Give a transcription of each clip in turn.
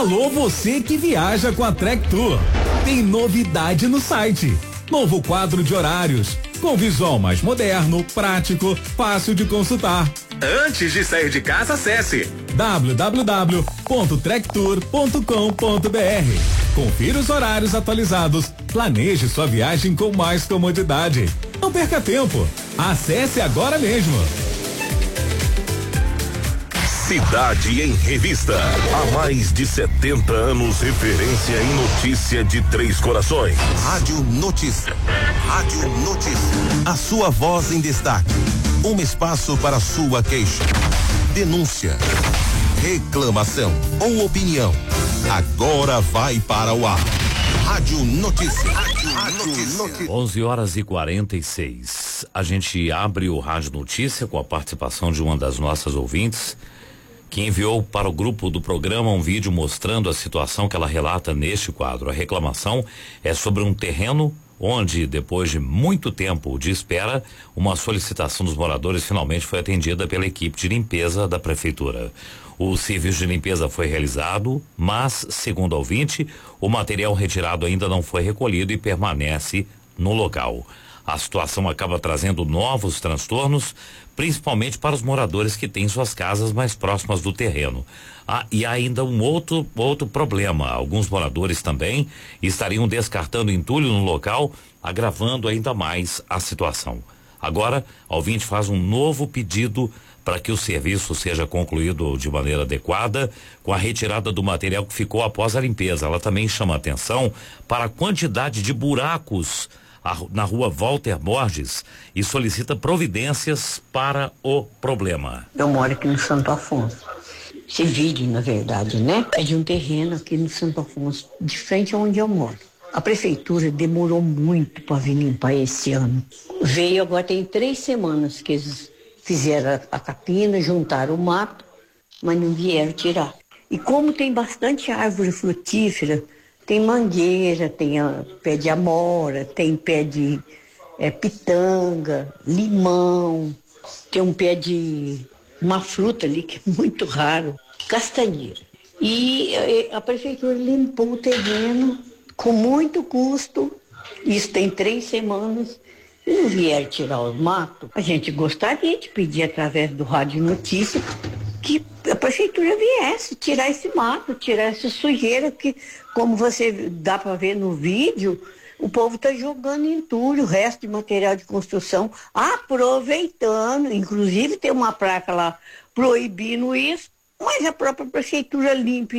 Alô, você que viaja com a Trek Tour. Tem novidade no site. Novo quadro de horários, com visual mais moderno, prático, fácil de consultar. Antes de sair de casa, acesse www.trektour.com.br. Confira os horários atualizados. Planeje sua viagem com mais comodidade. Não perca tempo. Acesse agora mesmo. Cidade em Revista. Há mais de 70 anos, referência em notícia de Três Corações. Rádio Notícia. Rádio Notícia. A sua voz em destaque. Um espaço para sua queixa, denúncia, reclamação ou opinião. Agora vai para o ar. Rádio Notícia. Rádio Notícia. 11h46. A gente abre o Rádio Notícia com a participação de uma das nossas ouvintes, que enviou para o grupo do programa um vídeo mostrando a situação que ela relata neste quadro. A reclamação é sobre um terreno onde, depois de muito tempo de espera, uma solicitação dos moradores finalmente foi atendida pela equipe de limpeza da prefeitura. O serviço de limpeza foi realizado, mas, segundo a ouvinte, o material retirado ainda não foi recolhido e permanece no local. A situação acaba trazendo novos transtornos, principalmente para os moradores que têm suas casas mais próximas do terreno. E ainda um outro problema. Alguns moradores também estariam descartando entulho no local, agravando ainda mais a situação. Agora, a ouvinte faz um novo pedido para que o serviço seja concluído de maneira adequada, com a retirada do material que ficou após a limpeza. Ela também chama atenção para a quantidade de buracos na rua Walter Borges e solicita providências para o problema. Eu moro aqui no Santo Afonso. Esse vídeo, na verdade, né? É de um terreno aqui no Santo Afonso, de frente aonde eu moro. A prefeitura demorou muito para vir limpar esse ano. Veio agora, tem 3 semanas que eles fizeram a capina, juntaram o mato, mas não vieram tirar. E como tem bastante árvore frutífera, tem mangueira, tem pé de amora, tem pé de pitanga, limão, tem um pé de uma fruta ali que é muito raro, castanheira. E a prefeitura limpou o terreno com muito custo, isso tem 3 semanas, e não vieram tirar os matos. A gente gostaria de pedir através do Rádio Notícia que a prefeitura viesse tirar esse mato, tirar essa sujeira que, como você dá para ver no vídeo, o povo está jogando entulho, o resto de material de construção, aproveitando, inclusive tem uma placa lá proibindo isso, mas a própria prefeitura limpa,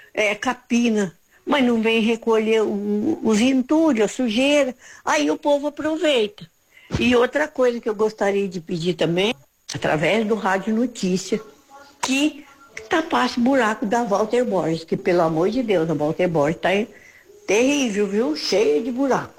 capina, mas não vem recolher os entulhos, a sujeira, aí o povo aproveita. E outra coisa que eu gostaria de pedir também, através do Rádio Notícia, que tapasse o buraco da Walter Borges, que pelo amor de Deus, a Walter Borges está terrível, viu? Cheia de buraco.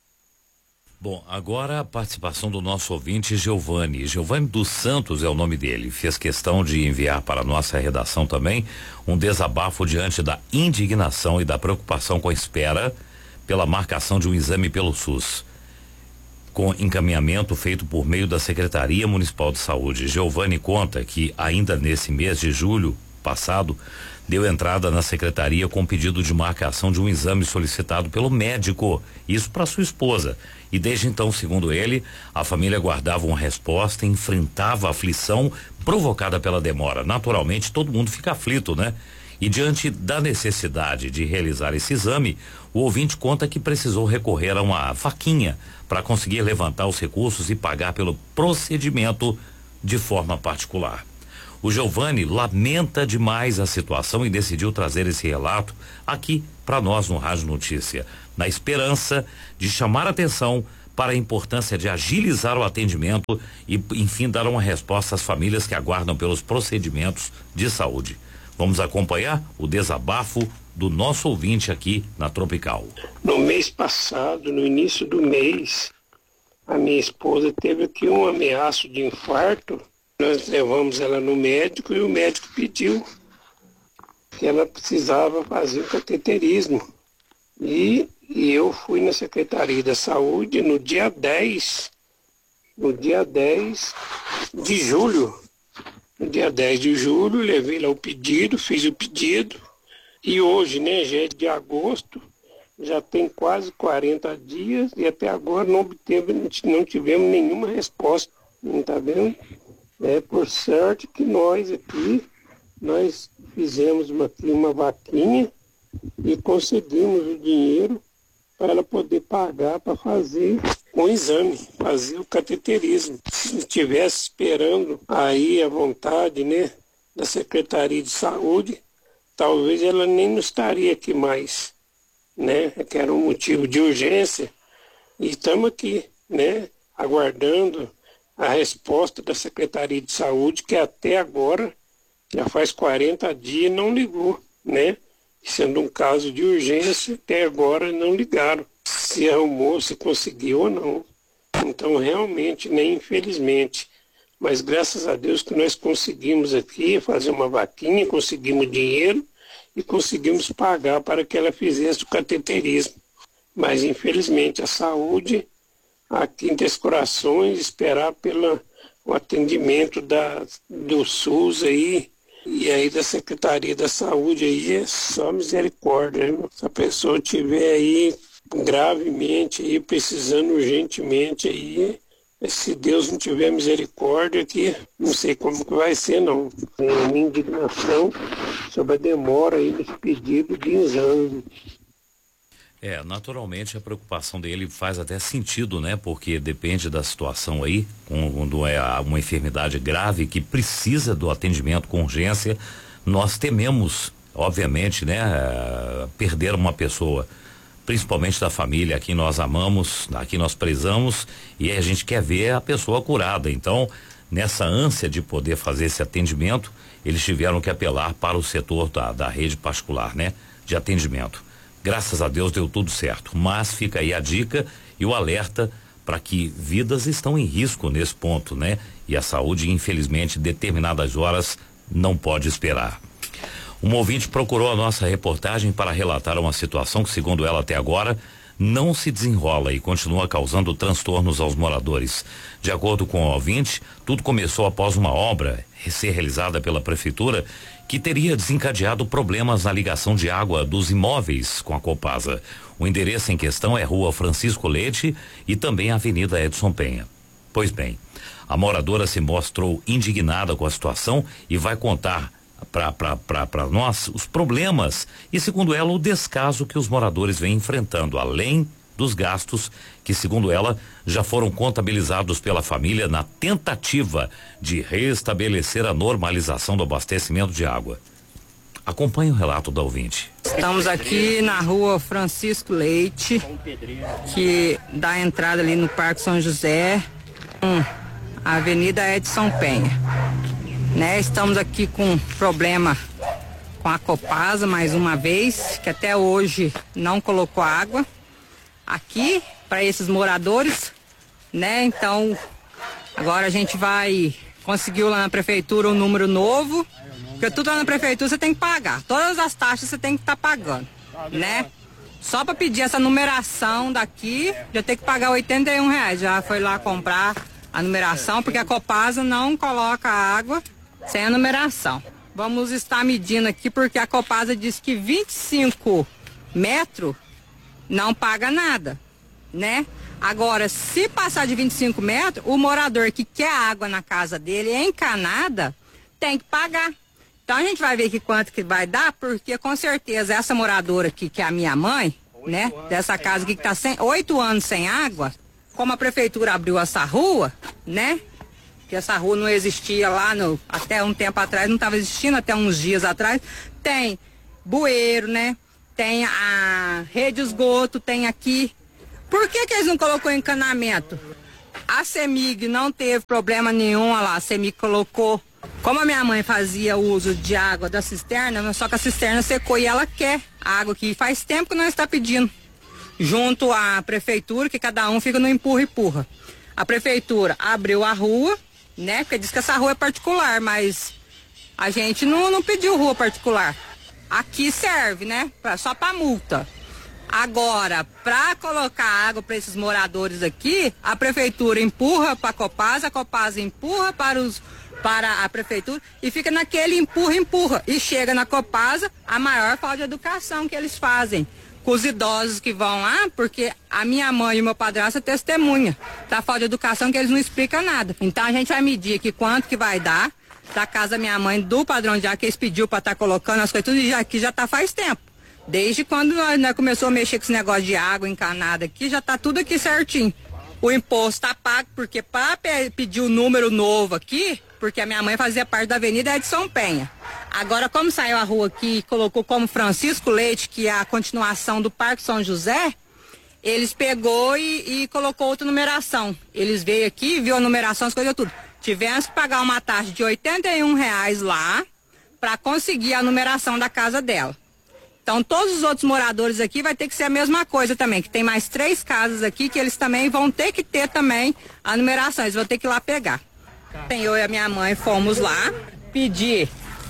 Bom, agora a participação do nosso ouvinte Giovanni. Giovanni dos Santos é o nome dele. Fez questão de enviar para a nossa redação também um desabafo diante da indignação e da preocupação com a espera pela marcação de um exame pelo SUS, com encaminhamento feito por meio da Secretaria Municipal de Saúde. Giovanni conta que ainda nesse mês de julho passado deu entrada na secretaria com pedido de marcação de um exame solicitado pelo médico, isso para sua esposa. E desde então, segundo ele, a família aguardava uma resposta e enfrentava a aflição provocada pela demora. Naturalmente, todo mundo fica aflito, né? E diante da necessidade de realizar esse exame, o ouvinte conta que precisou recorrer a uma vaquinha para conseguir levantar os recursos e pagar pelo procedimento de forma particular. O Giovanni lamenta demais a situação e decidiu trazer esse relato aqui para nós no Rádio Notícia, na esperança de chamar atenção para a importância de agilizar o atendimento e, enfim, dar uma resposta às famílias que aguardam pelos procedimentos de saúde. Vamos acompanhar o desabafo do nosso ouvinte aqui na Tropical. No mês passado, no início do mês, a minha esposa teve aqui um ameaço de infarto. Nós levamos ela no médico e o médico pediu que ela precisava fazer o cateterismo. E eu fui na Secretaria da Saúde no dia 10 de julho. No dia 10 de julho, levei lá o pedido, fiz o pedido E hoje, né, já é de agosto, já tem quase 40 dias e até agora não tivemos nenhuma resposta, não tá vendo? Por sorte que nós fizemos uma vaquinha e conseguimos o dinheiro para ela poder pagar para fazer um exame, fazer o cateterismo. Se estivesse esperando aí a vontade, né, da Secretaria de Saúde, talvez ela nem não estaria aqui mais, né, que era um motivo de urgência, e estamos aqui, né, aguardando a resposta da Secretaria de Saúde, que até agora, já faz 40 dias, não ligou, né, sendo um caso de urgência, até agora não ligaram, se arrumou, se conseguiu ou não. Então, realmente, nem infelizmente, mas graças a Deus que nós conseguimos aqui fazer uma vaquinha, conseguimos dinheiro e conseguimos pagar para que ela fizesse o cateterismo. Mas, infelizmente, a saúde aqui em Três Corações, esperar pelo atendimento do SUS aí, e aí da Secretaria da Saúde aí é só misericórdia, né? Se a pessoa tiver aí gravemente aí, precisando urgentemente aí, se Deus não tiver misericórdia aqui, não sei como que vai ser não. A minha indignação sobre a demora aí nesse pedido de exame. Naturalmente a preocupação dele faz até sentido, né? Porque depende da situação aí, quando é uma enfermidade grave que precisa do atendimento com urgência, nós tememos, obviamente, né? Perder uma pessoa, principalmente da família, a quem nós amamos, a quem nós prezamos, e a gente quer ver a pessoa curada. Então, nessa ânsia de poder fazer esse atendimento, eles tiveram que apelar para o setor da rede particular, né? De atendimento. Graças a Deus deu tudo certo, mas fica aí a dica e o alerta para que vidas estão em risco nesse ponto, né? E a saúde, infelizmente, determinadas horas não pode esperar. Um ouvinte procurou a nossa reportagem para relatar uma situação que, segundo ela até agora, não se desenrola e continua causando transtornos aos moradores. De acordo com o ouvinte, tudo começou após uma obra ser realizada pela prefeitura que teria desencadeado problemas na ligação de água dos imóveis com a Copasa. O endereço em questão é Rua Francisco Leite e também Avenida Edson Penha. Pois bem, a moradora se mostrou indignada com a situação e vai contar para nós os problemas e, segundo ela, o descaso que os moradores vêm enfrentando, além dos gastos que, segundo ela, já foram contabilizados pela família na tentativa de restabelecer a normalização do abastecimento de água. Acompanhe o relato da ouvinte. Estamos aqui na Rua Francisco Leite, que dá a entrada ali no Parque São José, a Avenida Edson Penha. Né, estamos aqui com problema com a Copasa mais uma vez, que até hoje não colocou água aqui para esses moradores, né? Então agora a gente conseguiu lá na prefeitura um número novo, porque tudo lá na prefeitura você tem que pagar, todas as taxas você tem que estar pagando, né? Só para pedir essa numeração daqui, já tem que pagar R$81, já foi lá comprar a numeração, porque a Copasa não coloca água sem a numeração. Vamos estar medindo aqui porque a Copasa diz que 25 metros não paga nada, né? Agora, se passar de 25 metros, o morador que quer água na casa dele encanada tem que pagar. Então a gente vai ver aqui quanto que vai dar, porque com certeza essa moradora aqui, que é a minha mãe, né? Dessa casa aqui que tá 8 anos sem água, como a prefeitura abriu essa rua, né? Que essa rua não existia lá até um tempo atrás, não estava existindo até uns dias atrás. Tem bueiro, né? Tem a rede de esgoto, tem aqui. Por que eles não colocou encanamento? A CEMIG não teve problema nenhum, olha lá, a CEMIG colocou. Como a minha mãe fazia uso de água da cisterna, só que a cisterna secou e ela quer água que faz tempo que nós está pedindo. Junto à prefeitura, que cada um fica no empurra. A prefeitura abriu a rua, né? Porque diz que essa rua é particular, mas a gente não pediu rua particular. Aqui serve, né? Só para multa. Agora, para colocar água para esses moradores aqui, a prefeitura empurra para a Copasa empurra para para a prefeitura e fica naquele empurra. E chega na Copasa, a maior falta de educação que eles fazem com os idosos que vão lá, porque a minha mãe e o meu padrasto é testemunha da falta de educação, que eles não explicam nada. Então a gente vai medir aqui quanto que vai dar da casa da minha mãe, do padrão de água que eles pediu para estar colocando as coisas, tudo, e aqui já tá faz tempo. Desde quando nós começou a mexer com esse negócio de água encanada aqui, já tá tudo aqui certinho. O imposto tá pago, porque para pedir o número novo aqui, porque a minha mãe fazia parte da Avenida Edson Penha. Agora, como saiu a rua aqui e colocou como Francisco Leite, que é a continuação do Parque São José, eles pegou e colocou outra numeração. Eles veio aqui, viu a numeração, as coisas tudo. Tivemos que pagar uma taxa de R$81 lá para conseguir a numeração da casa dela. Então, todos os outros moradores aqui vai ter que ser a mesma coisa também, que tem mais 3 casas aqui que eles também vão ter que ter também a numeração, eles vão ter que ir lá pegar. Eu e a minha mãe fomos lá pedir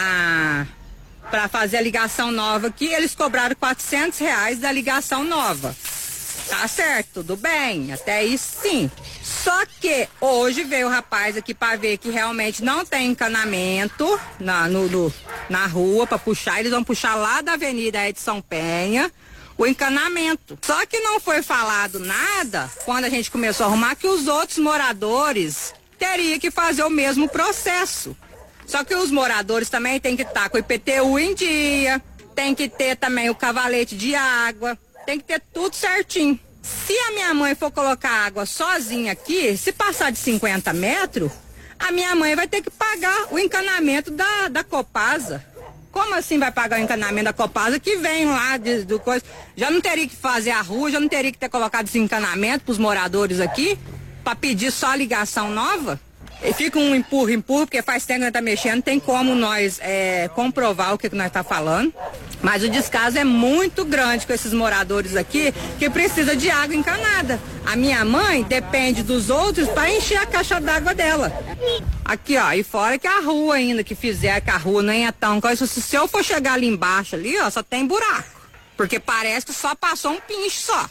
para fazer a ligação nova aqui, eles cobraram R$400 da ligação nova. Tá certo, tudo bem, até isso sim. Só que hoje veio o rapaz aqui para ver que realmente não tem encanamento na rua para puxar. Eles vão puxar lá da Avenida Edson Penha o encanamento. Só que não foi falado nada quando a gente começou a arrumar que os outros moradores teriam que fazer o mesmo processo. Só que os moradores também têm que estar com o IPTU em dia, tem que ter também o cavalete de água, tem que ter tudo certinho. Se a minha mãe for colocar água sozinha aqui, se passar de 50 metros, a minha mãe vai ter que pagar o encanamento da Copasa. Como assim vai pagar o encanamento da Copasa que vem lá do coisa? Já não teria que fazer a rua, já não teria que ter colocado esse encanamento para os moradores aqui, para pedir só a ligação nova? E fica um empurra, porque faz tempo que nós tá mexendo, tem como nós comprovar o que nós tá falando. Mas o descaso é muito grande com esses moradores aqui que precisa de água encanada. A minha mãe depende dos outros para encher a caixa d'água dela. Aqui, ó, e fora que a rua ainda que fizer, que a rua nem é tão coisa. Se eu for chegar ali embaixo ali, ó, só tem buraco. Porque parece que só passou um pinche só.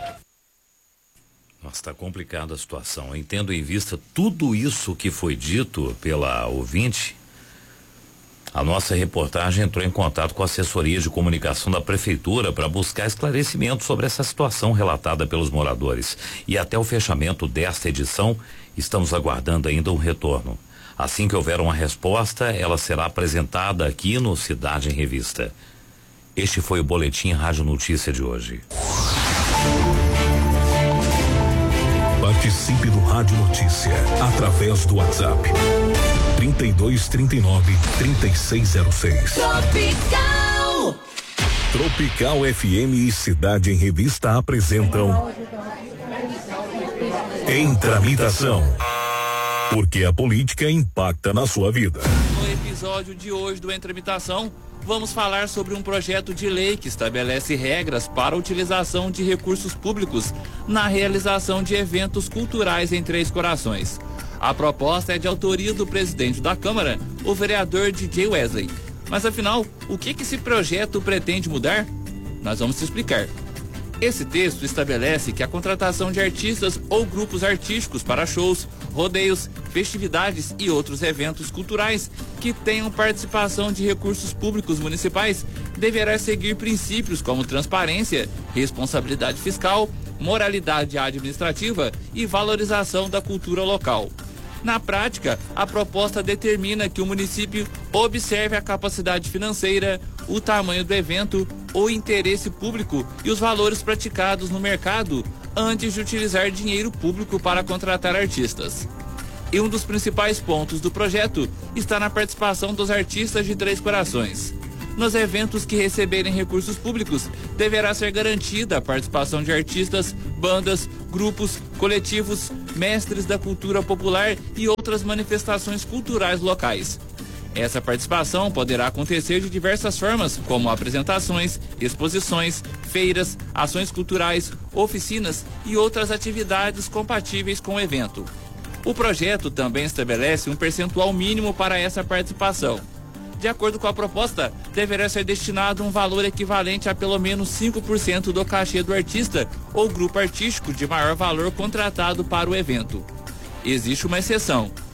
Nossa, está complicada a situação. Eu tendo em vista tudo isso que foi dito pela ouvinte, a nossa reportagem entrou em contato com a assessoria de comunicação da prefeitura para buscar esclarecimento sobre essa situação relatada pelos moradores. E até o fechamento desta edição, estamos aguardando ainda um retorno. Assim que houver uma resposta, ela será apresentada aqui no Cidade em Revista. Este foi o Boletim Rádio Notícia de hoje. Participe do Rádio Notícia através do WhatsApp 3239-3606. Tropical FM e Cidade em Revista apresentam Em Tramitação, porque a política impacta na sua vida. No episódio de hoje do Em Tramitação, vamos falar sobre um projeto de lei que estabelece regras para a utilização de recursos públicos na realização de eventos culturais em Três Corações. A proposta é de autoria do presidente da Câmara, o vereador DJ Wesley. Mas afinal, o que esse projeto pretende mudar? Nós vamos te explicar. Esse texto estabelece que a contratação de artistas ou grupos artísticos para shows, rodeios, festividades e outros eventos culturais que tenham participação de recursos públicos municipais deverá seguir princípios como transparência, responsabilidade fiscal, moralidade administrativa e valorização da cultura local. Na prática, a proposta determina que o município observe a capacidade financeira, o tamanho do evento, o interesse público e os valores praticados no mercado antes de utilizar dinheiro público para contratar artistas. E um dos principais pontos do projeto está na participação dos artistas de Três Corações. Nos eventos que receberem recursos públicos, deverá ser garantida a participação de artistas, bandas, grupos, coletivos, mestres da cultura popular e outras manifestações culturais locais. Essa participação poderá acontecer de diversas formas, como apresentações, exposições, feiras, ações culturais, oficinas e outras atividades compatíveis com o evento. O projeto também estabelece um percentual mínimo para essa participação. De acordo com a proposta, deverá ser destinado um valor equivalente a pelo menos 5% do cachê do artista ou grupo artístico de maior valor contratado para o evento. Existe uma exceção.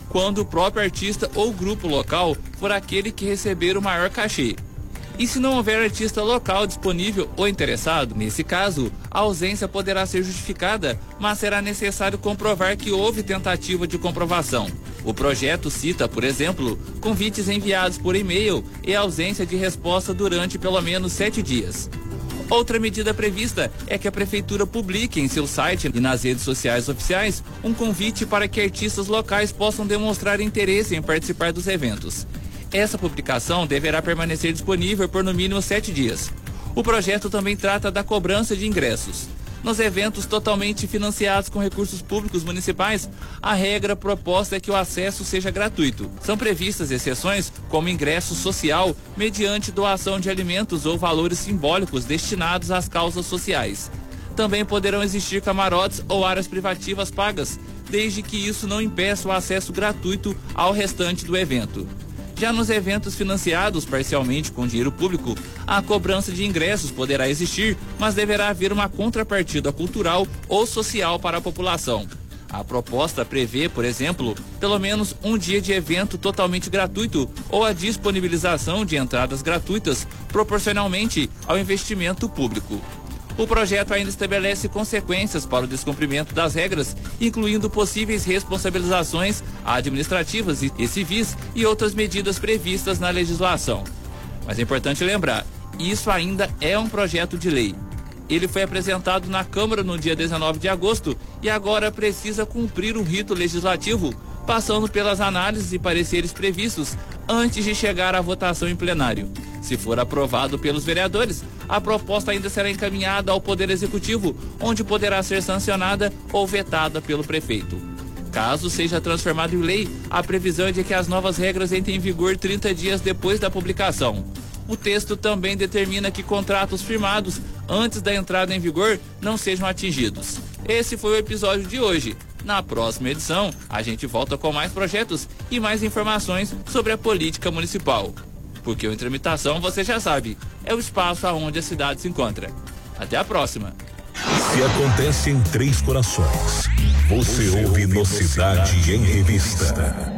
quando o próprio artista ou grupo local for aquele que receber o maior cachê. E se não houver artista local disponível ou interessado, nesse caso, a ausência poderá ser justificada, mas será necessário comprovar que houve tentativa de comprovação. O projeto cita, por exemplo, convites enviados por e-mail e ausência de resposta durante pelo menos 7 dias. Outra medida prevista é que a prefeitura publique em seu site e nas redes sociais oficiais um convite para que artistas locais possam demonstrar interesse em participar dos eventos. Essa publicação deverá permanecer disponível por no mínimo 7 dias. O projeto também trata da cobrança de ingressos. Nos eventos totalmente financiados com recursos públicos municipais, a regra proposta é que o acesso seja gratuito. São previstas exceções, como ingresso social, mediante doação de alimentos ou valores simbólicos destinados às causas sociais. Também poderão existir camarotes ou áreas privativas pagas, desde que isso não impeça o acesso gratuito ao restante do evento. Já nos eventos financiados parcialmente com dinheiro público, a cobrança de ingressos poderá existir, mas deverá haver uma contrapartida cultural ou social para a população. A proposta prevê, por exemplo, pelo menos um dia de evento totalmente gratuito ou a disponibilização de entradas gratuitas proporcionalmente ao investimento público. O projeto ainda estabelece consequências para o descumprimento das regras, incluindo possíveis responsabilizações administrativas e civis e outras medidas previstas na legislação. Mas é importante lembrar, isso ainda é um projeto de lei. Ele foi apresentado na Câmara no dia 19 de agosto e agora precisa cumprir um rito legislativo, passando pelas análises e pareceres previstos antes de chegar à votação em plenário. Se for aprovado pelos vereadores, a proposta ainda será encaminhada ao Poder Executivo, onde poderá ser sancionada ou vetada pelo prefeito. Caso seja transformado em lei, a previsão é de que as novas regras entrem em vigor 30 dias depois da publicação. O texto também determina que contratos firmados antes da entrada em vigor não sejam atingidos. Esse foi o episódio de hoje. Na próxima edição, a gente volta com mais projetos e mais informações sobre a política municipal. Porque o Em Tramitação, você já sabe, é o espaço aonde a cidade se encontra. Até a próxima. Se acontece em Três Corações, você ouve no Cidade em Revista.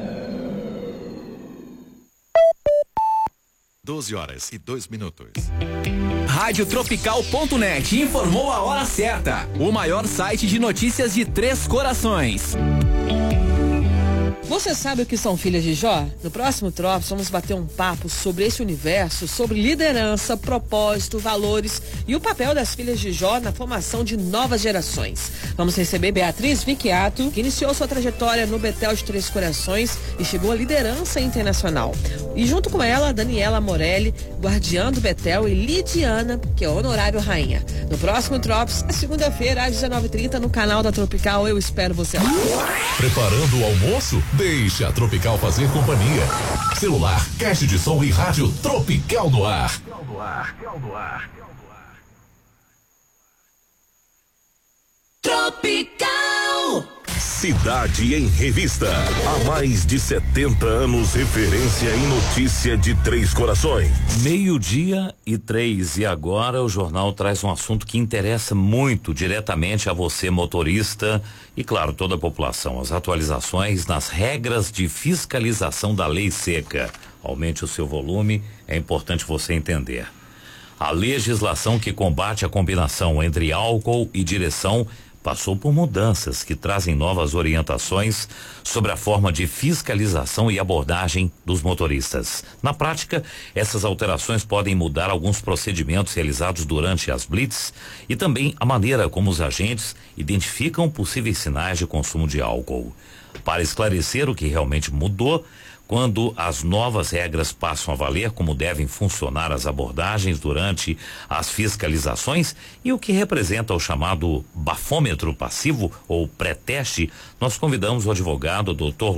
12h02. Radiotropical.net informou a hora certa. O maior site de notícias de Três Corações. Você sabe o que são filhas de Jó? No próximo Trops vamos bater um papo sobre esse universo, sobre liderança, propósito, valores e o papel das filhas de Jó na formação de novas gerações. Vamos receber Beatriz Vicchiato, que iniciou sua trajetória no Betel de Três Corações e chegou à liderança internacional. E junto com ela, Daniela Morelli, guardiã do Betel, e Lidiana, que é honorário rainha. No próximo Trops, a segunda-feira, às 19h30, no canal da Tropical. Eu espero você lá. Preparando o almoço? Deixe a Tropical fazer companhia. Celular, caixa de som e rádio Tropical no ar. Tropical! Cidade em Revista. Há mais de 70 anos, referência em notícia de Três Corações. 12:03 e agora o jornal traz um assunto que interessa muito diretamente a você, motorista, e claro, toda a população. As atualizações nas regras de fiscalização da lei seca. Aumente o seu volume, é importante você entender. A legislação que combate a combinação entre álcool e direção passou por mudanças que trazem novas orientações sobre a forma de fiscalização e abordagem dos motoristas. Na prática, essas alterações podem mudar alguns procedimentos realizados durante as blitz e também a maneira como os agentes identificam possíveis sinais de consumo de álcool. Para esclarecer o que realmente mudou, quando as novas regras passam a valer, como devem funcionar as abordagens durante as fiscalizações e o que representa o chamado bafômetro passivo ou pré-teste, nós convidamos o advogado Dr.